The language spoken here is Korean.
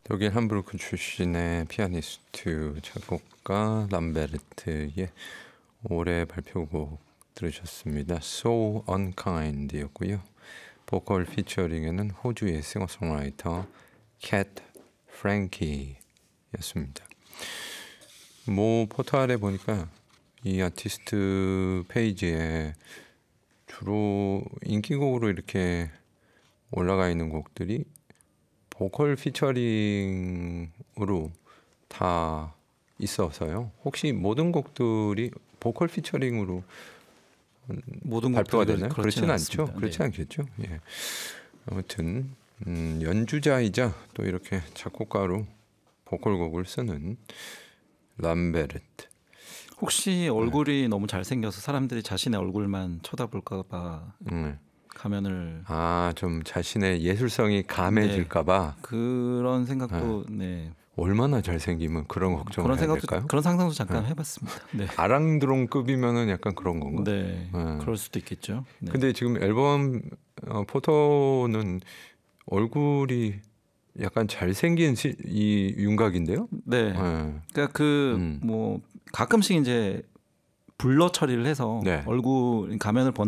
독일 함부르크 출신의 피아니스트 작곡가 람베르트의 올해 발표곡 들으셨습니다. So Unkind였고요. 보컬 피처링에는 호주의 싱어송라이터 캣 프랭키였습니다. 뭐 포털에 보니까 이 아티스트 페이지에 주로 인기곡으로 이렇게 올라가 있는 곡들이 보컬 피처링으로 다 있어서요. 혹시 모든 곡들이 보컬 피처링으로 모든 발표가 곡들이 되나요? 그렇지는 않죠. 않습니다. 그렇지 네. 않겠죠. 예. 아무튼 연주자이자 또 이렇게 작곡가로 보컬곡을 쓰는 람베르트. 혹시 얼굴이 너무 잘생겨서 사람들이 자신의 얼굴만 쳐다볼까봐 가면을 좀 자신의 예술성이 감해질까봐 그런 생각도 네. 얼마나 잘생기면 그런 걱정을 해야 될까요? 그런 상상도 잠깐 해봤습니다. 네. 아랑드롱급이면은 약간 그런 건가? 네, 그럴 수도 있겠죠. 네. 근데 지금 앨범 포토는 얼굴이 약간 잘생긴 이 윤곽인데요? 네. 그러니까 뭐 가끔씩 이제 블러 처리를 해서 네. 얼굴 가면을